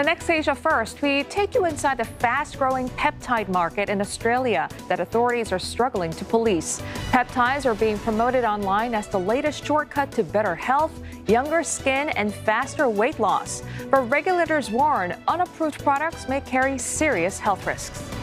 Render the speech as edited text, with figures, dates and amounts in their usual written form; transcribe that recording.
the next Asia First, we take you inside the fast-growing peptide market in Australia that authorities are struggling to police. Peptides are being promoted online as the latest shortcut to better health, younger skin, and faster weight loss. But regulators warn unapproved products may carry serious health risks.